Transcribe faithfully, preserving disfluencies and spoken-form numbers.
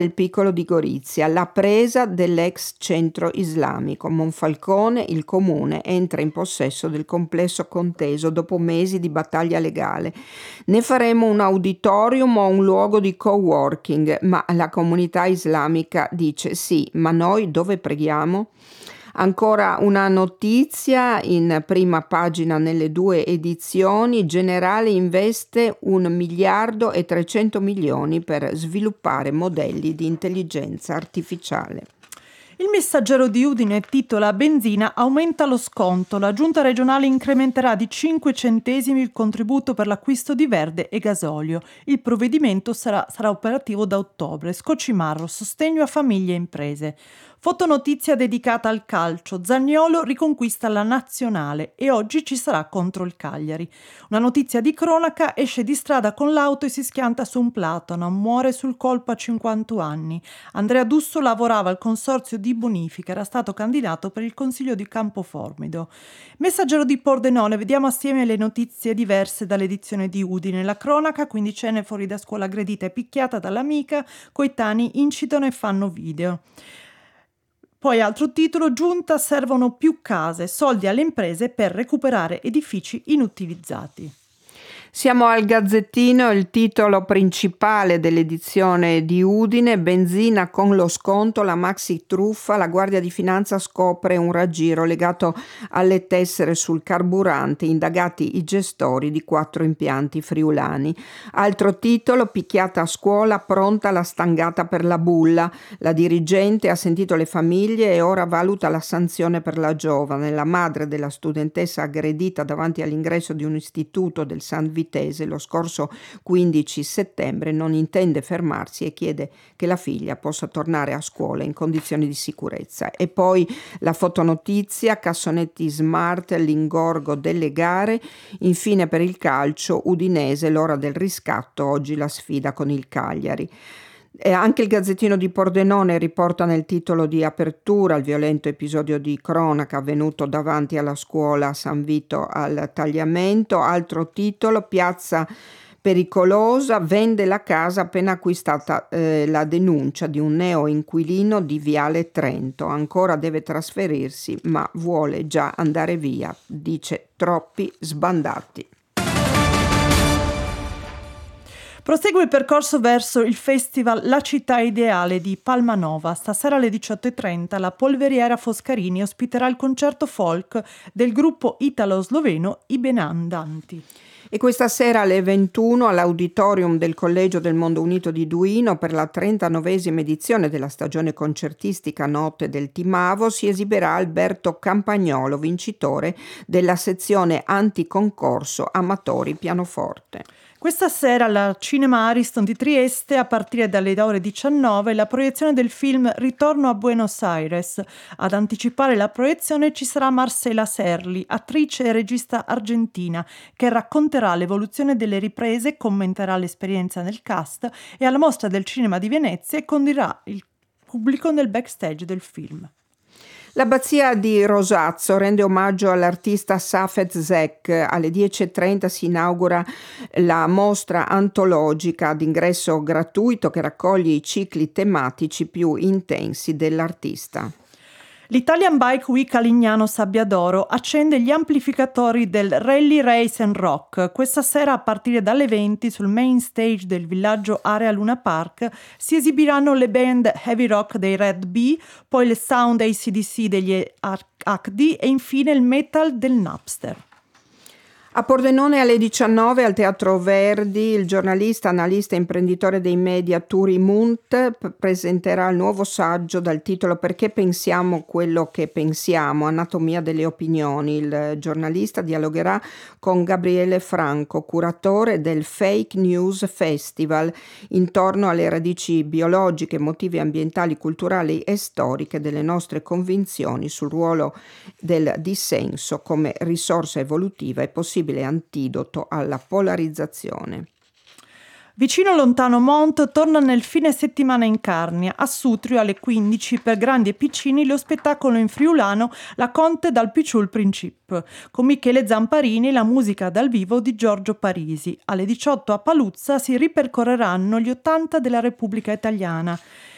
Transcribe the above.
il piccolo di Gorizia, la presa dell'ex centro islamico. Monfalcone, il comune, entra in possesso del complesso conteso dopo mesi di battaglia legale. Ne faremo un auditorium o un luogo di coworking, ma la comunità islamica dice sì, ma noi dove preghiamo? Ancora una notizia in prima pagina nelle due edizioni: Generale investe un miliardo e trecento milioni per sviluppare modelli di intelligenza artificiale. Il Messaggero di Udine titola Benzina aumenta lo sconto, la giunta regionale incrementerà di cinque centesimi il contributo per l'acquisto di verde e gasolio. Il provvedimento sarà, sarà operativo da ottobre. Scocimarro, sostegno a famiglie e imprese. Fotonotizia dedicata al calcio. Zaniolo riconquista la nazionale e oggi ci sarà contro il Cagliari. Una notizia di cronaca: esce di strada con l'auto e si schianta su un platano, muore sul colpo a cinquanta anni. Andrea Dusso lavorava al consorzio di bonifica, era stato candidato per il consiglio di Campoformido. Messaggero di Pordenone, vediamo assieme le notizie diverse dall'edizione di Udine. La cronaca: quindicenne fuori da scuola aggredita e picchiata dall'amica, coetanei incitano e fanno video. Poi altro titolo: giunta, servono più case, soldi alle imprese per recuperare edifici inutilizzati. Siamo al Gazzettino, il titolo principale dell'edizione di Udine: benzina con lo sconto, la maxi truffa, la Guardia di Finanza scopre un raggiro legato alle tessere sul carburante, indagati i gestori di quattro impianti friulani. Altro titolo: picchiata a scuola, pronta la stangata per la bulla, la dirigente ha sentito le famiglie e ora valuta la sanzione per la giovane. La madre della studentessa aggredita davanti all'ingresso di un istituto del San Vitale Vitese lo scorso quindici settembre non intende fermarsi e chiede che la figlia possa tornare a scuola in condizioni di sicurezza. E poi la fotonotizia: cassonetti smart, l'ingorgo delle gare. Infine per il calcio, Udinese, l'ora del riscatto, oggi la sfida con il Cagliari. E anche il Gazzettino di Pordenone riporta nel titolo di apertura il violento episodio di cronaca avvenuto davanti alla scuola San Vito al Tagliamento. Altro titolo: piazza pericolosa, vende la casa appena acquistata, eh, la denuncia di un neo inquilino di Viale Trento. Ancora deve trasferirsi ma vuole già andare via, dice troppi sbandati. Prosegue il percorso verso il festival La città ideale di Palmanova. Stasera alle diciotto e trenta la Polveriera Foscarini ospiterà il concerto folk del gruppo italo-sloveno I Benandanti. E questa sera alle ventuno all'Auditorium del Collegio del Mondo Unito di Duino, per la trentanovesima edizione della stagione concertistica Notte del Timavo, si esibirà Alberto Campagnolo, vincitore della sezione anticoncorso amatori pianoforte. Questa sera alla Cinema Ariston di Trieste, a partire dalle ore diciannove, la proiezione del film Ritorno a Buenos Aires. Ad anticipare la proiezione ci sarà Marcela Serli, attrice e regista argentina, che racconterà l'evoluzione delle riprese, commenterà l'esperienza nel cast e alla Mostra del Cinema di Venezia condirà il pubblico nel backstage del film. L'Abbazia di Rosazzo rende omaggio all'artista Safet Zek. Alle dieci e trenta si inaugura la mostra antologica ad ingresso gratuito che raccoglie i cicli tematici più intensi dell'artista. L'Italian Bike Week a Lignano Sabbiadoro accende gli amplificatori del Rally Race and Rock. Questa sera a partire dalle venti sul main stage del villaggio Area Luna Park si esibiranno le band heavy rock dei Red Bee, poi le sound A C D C degli H D e infine il metal del Napster. A Pordenone alle diciannove al Teatro Verdi il giornalista, analista e imprenditore dei media Turi Munt p- presenterà il nuovo saggio dal titolo Perché pensiamo quello che pensiamo, anatomia delle opinioni. Il giornalista dialogherà con Gabriele Franco, curatore del Fake News Festival, intorno alle radici biologiche, emotive, ambientali, culturali e storiche delle nostre convinzioni sul ruolo del dissenso come risorsa evolutiva e possibile antidoto alla polarizzazione. Vicino Lontano Mont torna nel fine settimana in Carnia. A Sutrio alle quindici per grandi e piccini lo spettacolo in friulano La Conte dal Picciul Princip, con Michele Zamparini e la musica dal vivo di Giorgio Parisi. Alle diciotto a Paluzza si ripercorreranno gli ottanta della Repubblica Italiana.